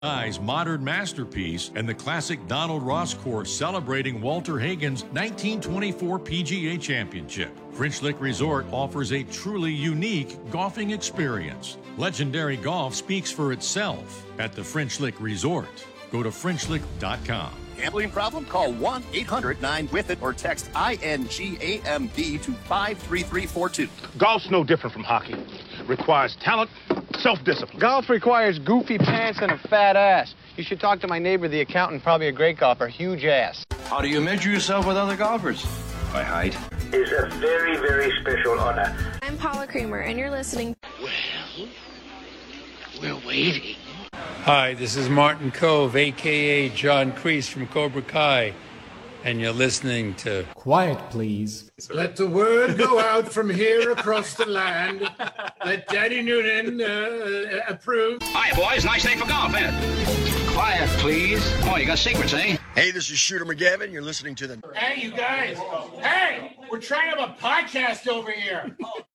modern masterpiece and the classic Donald Ross course celebrating Walter Hagen's 1924 PGA Championship. French Lick Resort offers a truly unique golfing experience. Legendary golf speaks for itself at the French Lick Resort. Go to FrenchLick.com. Gambling problem? Call 1-800-9-WITH-IT or text INGAMB to 53342. Golf's no different from hockey. Requires talent, self-discipline. Golf requires goofy pants and a fat ass. You should talk to my neighbor, the accountant, probably a great golfer, huge ass. How do you measure yourself with other golfers? By height. It's a very, very special honor. I'm Paula Kramer, and you're listening. Well, we're waiting. Hi, this is Martin Cove, a.k.a. John Kreese from Cobra Kai, and you're listening to Quiet Please. Let the word go out from here across the land. Let Daddy Noonan approve. Hiya, boys. Nice day for golf, ain't it? Quiet, please. Oh, you got secrets, eh? Hey, this is Shooter McGavin. You're listening to the... Hey, you guys. Hey, we're trying to have a podcast over here.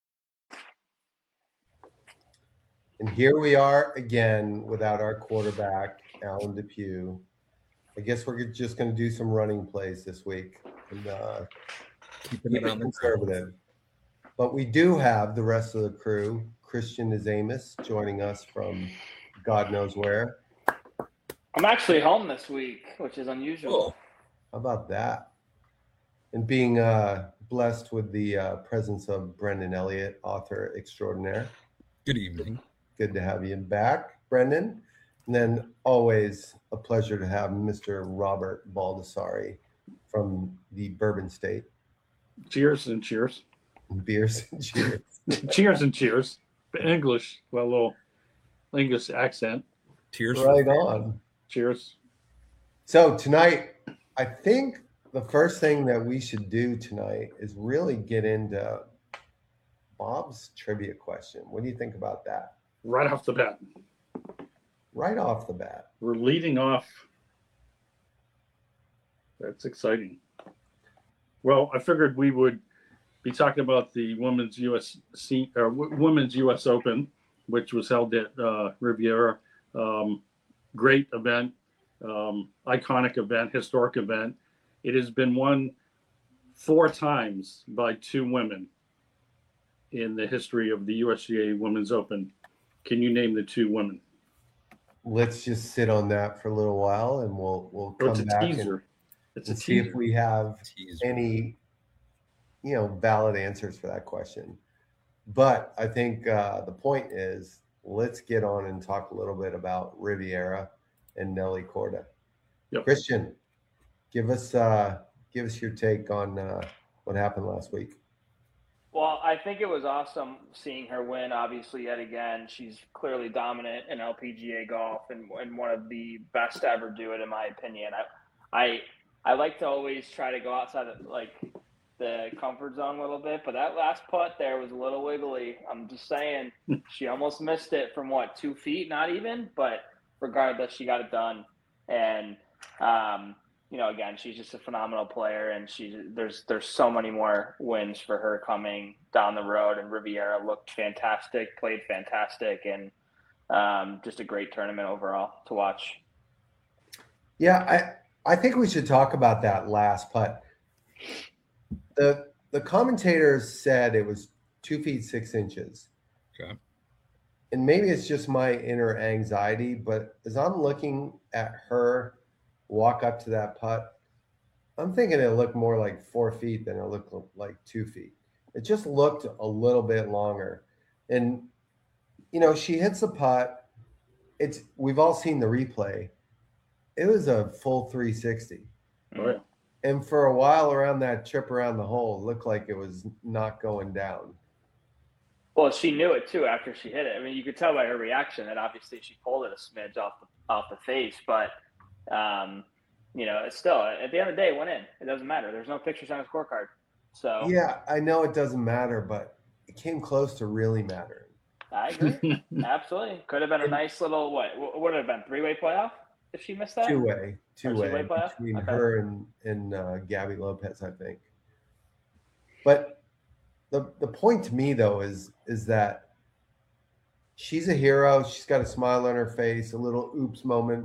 And here we are again without our quarterback, Alan Depew. I guess we're just going to do some running plays this week and keeping it conservative. But we do have the rest of the crew. Christian Azamis joining us from God knows where. I'm actually home this week, which is unusual. How about that? And being blessed with the presence of Brendan Elliott, author extraordinaire. Good evening. Good to have you back, Brendan. And then always a pleasure to have Mr. Robert Baldessari from the Bourbon State. Cheers and cheers. Beers and cheers. Cheers and cheers. English, well, a little English accent. Cheers. Right on. Cheers. So tonight, I think the first thing that we should do tonight is really get into Bob's trivia question. What do you think about that? Right off the bat. Right off the bat. We're leading off. That's exciting. Well, I figured we would be talking about the Women's U.S. Open, which was held at Riviera. Great event, iconic event, historic event. It has been won 4 times by 2 women in the history of the USGA Women's Open. Can you name the 2 women? Let's just sit on that for a little while, and we'll come back and see if we have any, valid answers for that question. But I think the point is, let's get on and talk a little bit about Riviera and Nelly Korda. Yep. Christian, give us your take on what happened last week. Well, I think it was awesome seeing her win, obviously, yet again. She's clearly dominant in LPGA golf and one of the best to ever do it, in my opinion. I like to always try to go outside of, the comfort zone a little bit, but that last putt there was a little wiggly. I'm just saying, she almost missed it from, 2 feet? Not even, but regardless, she got it done. And, again, she's just a phenomenal player, and there's so many more wins for her coming down the road. And Riviera looked fantastic, played fantastic, and just a great tournament overall to watch. Yeah, I think we should talk about that last putt. The commentators said it was 2 feet 6 inches. Okay. And maybe it's just my inner anxiety, but as I'm looking at her walk up to that putt, I'm thinking it looked more like 4 feet than it looked like 2 feet. It just looked a little bit longer. And, she hits the putt. We've all seen the replay. It was a full 360. Oh, yeah. And for a while around that trip around the hole, it looked like it was not going down. Well, she knew it too after she hit it. I mean, you could tell by her reaction that obviously she pulled it a smidge off the face, but it's still, at the end of the day, it went in. It doesn't matter. There's no pictures on the scorecard. So yeah, I know it doesn't matter, but it came close to really mattering. I agree. Absolutely. Could have been a nice little, what would it have been, 3-way playoff if she missed that? Two-way playoff? Between her and Gabby Lopez, I think. But the point to me, though, is that she's a hero. She's got a smile on her face, a little oops moment